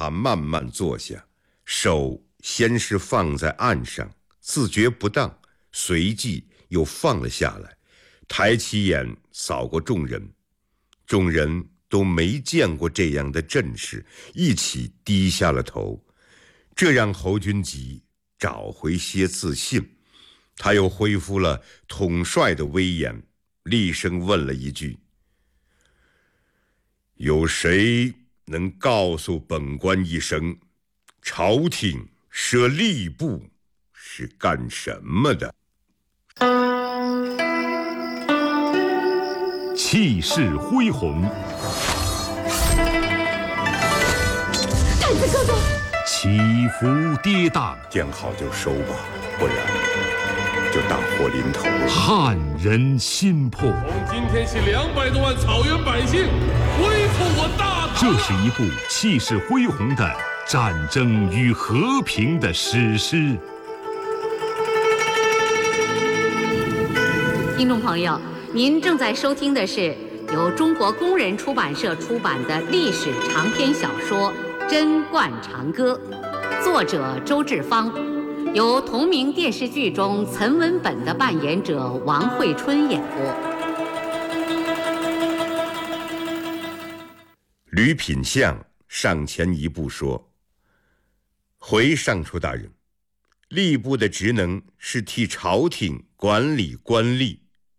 他慢慢坐下，手先是放在案上，自觉不当，随即又放了下来，抬起眼扫过众人，众人都没见过这样的阵势，一起低下了头。这让侯君集找回些自信，他又恢复了统帅的威严，厉声问了一句：有谁能告诉本官一声，朝廷设吏部是干什么的？ 气势恢宏， 站子哥哥， 起伏跌宕， 见好就收吧，不然就大祸临头了。 撼人心魄。 从今天起，200多万草原百姓恢复我大唐。 这是一部气势恢宏的战争与和平的史诗。 听众朋友，您正在收听的是由中国工人出版社出版的历史长篇小说《贞观长歌》，作者周志芳，由同名电视剧中岑文本的扮演者王慧春演播。 吕品相上前一步说：回尚书大人，吏部的职能是替朝廷管理官吏。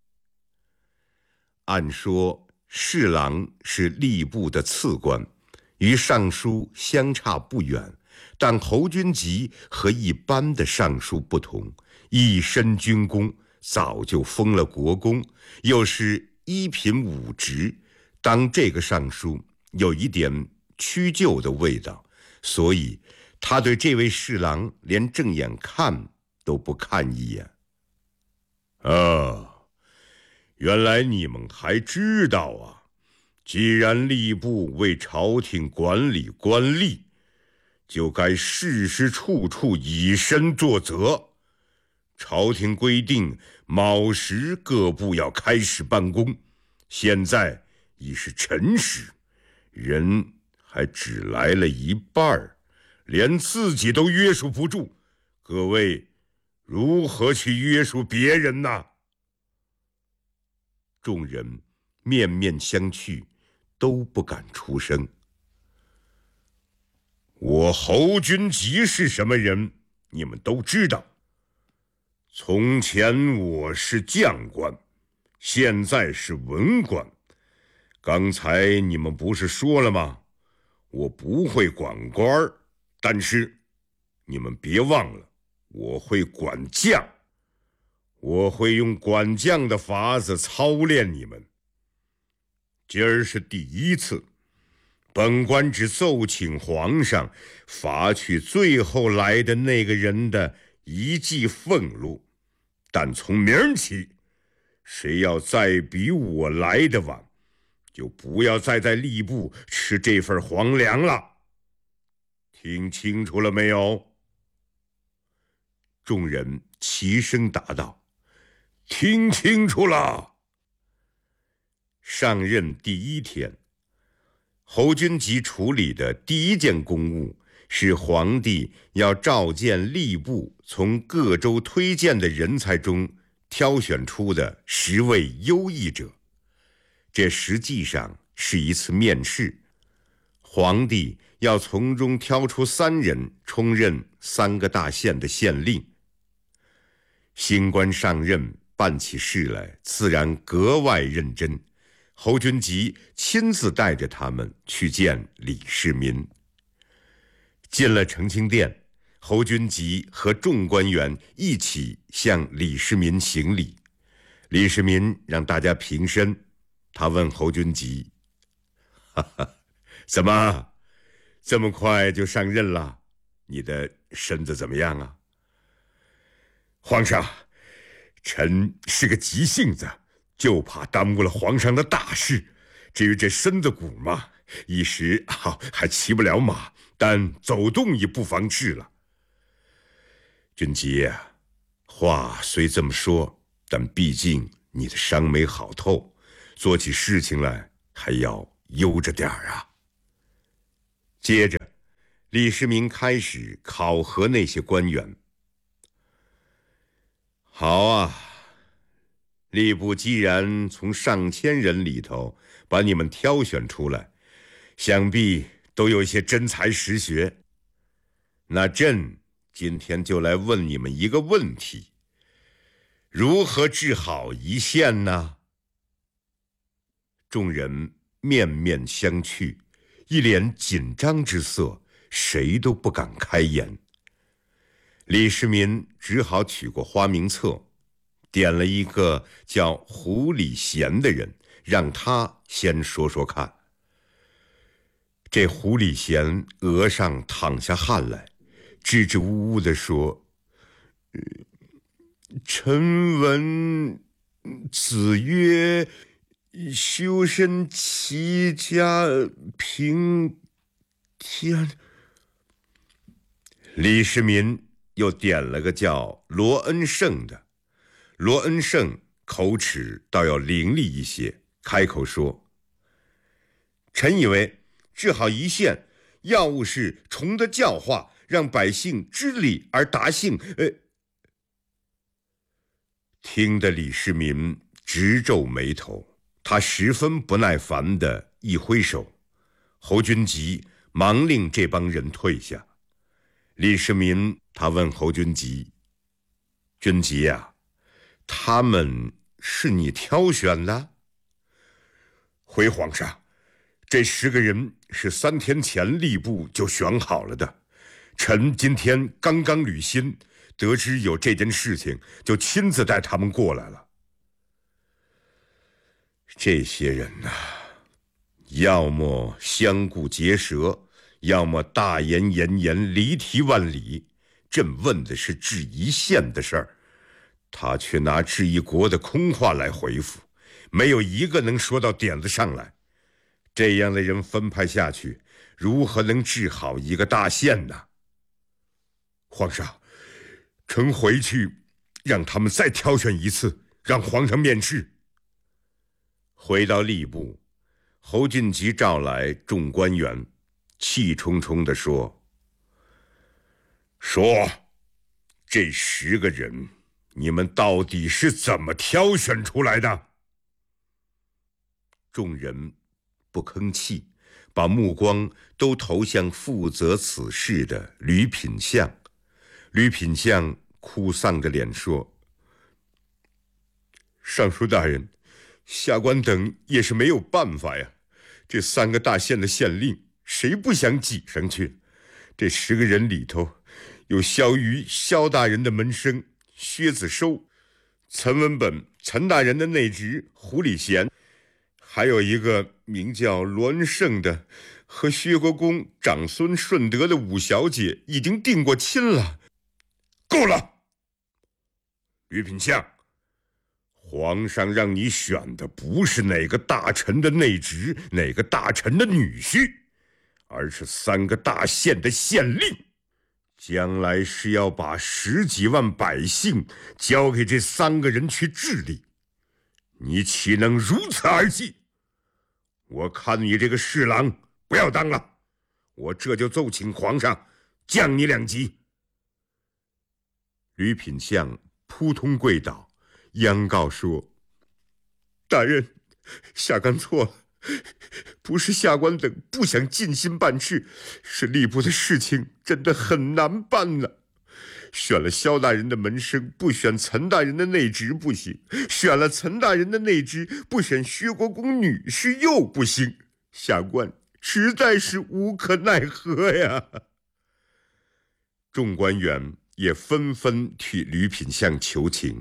按说侍郎是吏部的次官，与尚书相差不远，但侯君集和一般的尚书不同，一身军功，早就封了国公，又是一品5职，当这个尚书有一点屈就的味道，所以他对这位侍郎连正眼看都不看一眼。原来你们还知道啊！既然吏部为朝廷管理官吏，就该事事处处以身作则。朝廷规定卯时各部要开始办公，现在已是辰时，人还只来了一半，连自己都约束不住，各位如何去约束别人呢？众人面面相觑，都不敢出声。我侯君集是什么人，你们都知道。从前我是将官，现在是文官。刚才你们不是说了吗？我不会管官，但是你们别忘了，我会管将。我会用管将的法子操练你们。今儿是第一次，本官只奏请皇上罚去最后来的那个人的一记俸禄，但从明儿起，谁要再比我来的晚，就不要再在吏部吃这份皇粮了。听清楚了没有？众人齐声答道：听清楚了。上任第一天，侯君集处理的第一件公务是皇帝要召见吏部从各州推荐的人才中挑选出的10位优异者。这实际上是一次面试，皇帝要从中挑出3人充任3个大县的县令。新官上任，办起事来自然格外认真。侯君集亲自带着他们去见李世民。进了承清殿，侯君集和众官员一起向李世民行礼。李世民让大家平身，他问侯君集：怎么这么快就上任了？你的身子怎么样啊？皇上，臣是个急性子，就怕耽误了皇上的大事。至于这身子骨嘛，一时还骑不了马，但走动也不妨事了。君集啊，话虽这么说，但毕竟你的伤没好透，做起事情来还要悠着点啊。接着， 李世民开始考核那些官员。好啊，吏部既然从上千人里头把你们挑选出来，想必都有些真才实学。那朕今天就来问你们一个问题：如何治好一县呢？众人面面相觑，一脸紧张之色，谁都不敢开言。李世民只好取过花名册，点了一个叫胡礼贤的人，让他先说说看。这胡礼贤额上淌下汗来，支支吾吾地说：臣闻子曰，修身齐家平天。李世民又点了个叫罗恩胜的，罗恩胜口齿倒要伶俐一些，开口说：臣以为治好一县，要务是崇德教化，让百姓知礼而达信。听得李世民直皱眉头，他十分不耐烦地一挥手，侯君集忙令这帮人退下。李世民他问侯君集：君集呀，他们是你挑选的？回皇上，这10个人是3天前吏部就选好了的，臣今天刚刚履新，得知有这件事情，就亲自带他们过来了。这些人呐，要么相顾结舌，要么大言炎炎，离题万里。朕问的是治一县的事儿，他却拿治一国的空话来回复，没有一个能说到点子上来。这样的人分派下去，如何能治好一个大县呢？皇上，臣回去让他们再挑选一次，让皇上面试。回到吏部，侯俊吉召来众官员，气冲冲地说：这10个人，你们到底是怎么挑选出来的？众人不吭气，把目光都投向负责此事的吕品相。吕品相哭丧着脸说：尚书大人，下官等也是没有办法呀。这3个大县的县令，谁不想挤上去？这10个人里头，有萧瑜萧大人的门生薛子收，岑文本岑大人的内侄胡礼贤，还有一个名叫罗恩胜的，和薛国公长孙顺德的五小姐已经定过亲了。够了，吕品相，皇上让你选的不是哪个大臣的内侄，哪个大臣的女婿，而是3个大县的县令。将来是要把10几万百姓交给这3个人去治理，你岂能如此而计？我看你这个侍郎不要当了，我这就奏请皇上降你2级。吕品相扑通跪倒，央告说：大人，下官错了，不是下官等不想尽心办事，是吏部的事情真的很难办呢。选了萧大人的门生，不选岑大人的内侄不行；选了岑大人的内侄，不选薛国公女婿又不行。下官实在是无可奈何呀。众官员也纷纷替吕品相求情。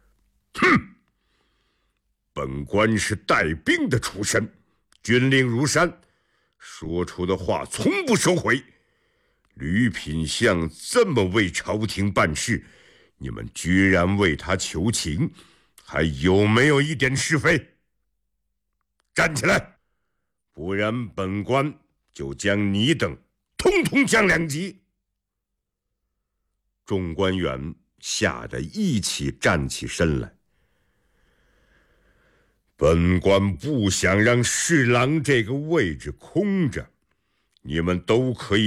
本官是带兵的出身，军令如山，说出的话从不收回。吕品相这么为朝廷办事，你们居然为他求情，还有没有一点是非？站起来，不然本官就将你等通通降2级。众官员吓得一起站起身来。本官不想让侍郎这个位置空着，你们都可以